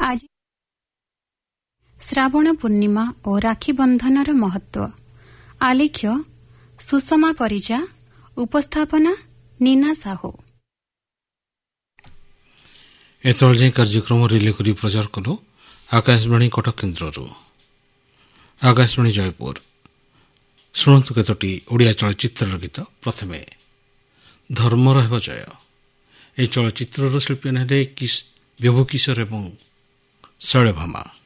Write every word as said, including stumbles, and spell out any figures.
ଆଜି ଶ୍ରାବଣ ପୂର୍ଣ୍ଣିମା ଓ ରାକ୍ଷୀ ବନ୍ଧନର ମହତ୍ତ୍ୱ। ଆଲେଖ୍ୟ ସୁଷମା ପରିଜା, ଉପସ୍ଥାପନା ନୀନା ସାହୁ। ଏତେବେଳେ ଯାଇ କାର୍ଯ୍ୟକ୍ରମ ରିଲେ କରି ପ୍ରଚାର କଲୁ ଆକାଶବାଣୀ କଟକ କେନ୍ଦ୍ରରୁ। ଆକାଶବାଣୀ ଜୟପୁର। ଶୁଣନ୍ତୁ କେତୋଟି ଓଡ଼ିଆ ଚଳଚ୍ଚିତ୍ରର ଗୀତ। ପ୍ରଥମେ ଧର୍ମର ହେବ ଜୟ। ଏହି ଚଳଚ୍ଚିତ୍ରର ଶିଳ୍ପୀ ହେଲେ ବିଭୁ କିଶୋର ଏବଂ ଶୈଳଭାମା।